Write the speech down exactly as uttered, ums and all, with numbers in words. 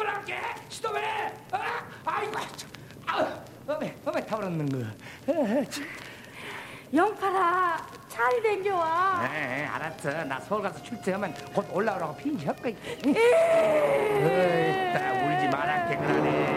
할게. 스톱해. 아, 아이고, 아, 어메, 어메 타버렸는 거. 영팔아, 잘 댕겨와. 네, 알았어. 나 서울 가서 출세하면 곧 올라오라고 핀 쳤거든. 울지 마라, 개그라네.